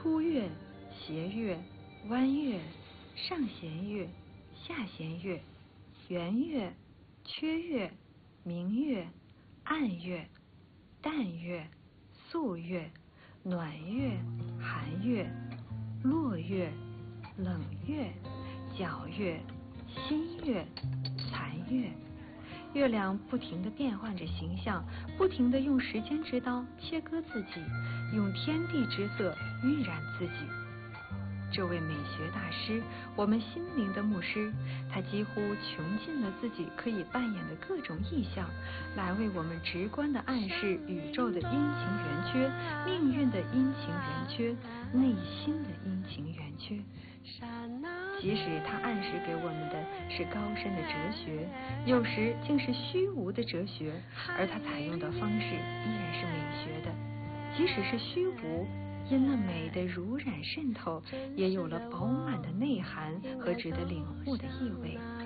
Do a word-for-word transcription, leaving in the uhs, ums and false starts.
凸月、斜月、弯月、上弦月、下弦月、圆月、缺月、明月、暗月、淡月、素月、暖月、寒月、落月、冷月、皎月、新月、残月。月亮不停地变换着形象，不停地用时间之刀切割自己，用天地之色晕染自己。这位美学大师，我们心灵的牧师，他几乎穷尽了自己可以扮演的各种意象，来为我们直观地暗示宇宙的阴晴圆缺、命运的阴晴圆缺、内心的阴晴圆缺。即使他暗示给我们的是高深的哲学，有时竟是虚无的哲学，而他采用的方式依然是美学的。即使是虚无，因了美的濡染渗透，也有了饱满的内涵和值得领悟的意味。